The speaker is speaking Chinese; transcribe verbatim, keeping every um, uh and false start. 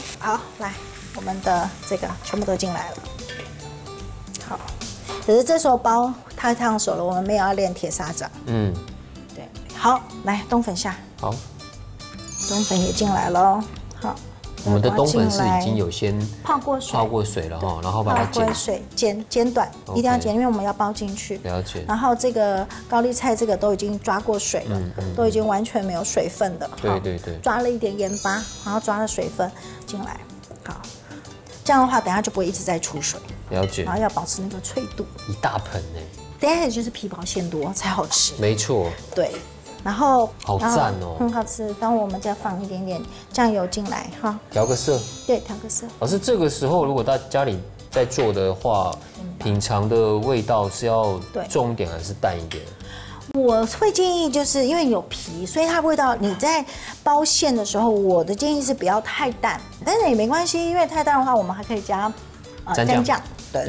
好，来，我们的这个全部都进来了。好，可是这时候包太烫手了，我们没有要练铁砂掌。嗯，对。好，来冬粉下。 好， 冬粉也进来了。好。 我们的冬粉是已经有先泡过水， 泡过水了哈，然后把它剪水剪剪短，一定要剪，因为我们要包进去。 了解。 然后这个高丽菜这个都已经抓过水了，都已经完全没有水分的。 对对对。 抓了一点盐巴，然后抓了水分进来。好，这样的话，等下就不会一直在出水。 了解。 然后要保持那个脆度。 一大盆呢。 等下就是皮薄馅多才好吃。 没错。 对。然后好赞哦， 很好吃。然后我们再放一点点酱油进来哈， 调个色。 对，调个色。 老师，这个时候如果大家里在做的话，品尝的味道是要重一点还是淡一点？ 我会建议，就是因为有皮，所以它味道你在包馅的时候，我的建议是不要太淡，但是也没关系，因为太淡的话，我们还可以加呃蘸酱。对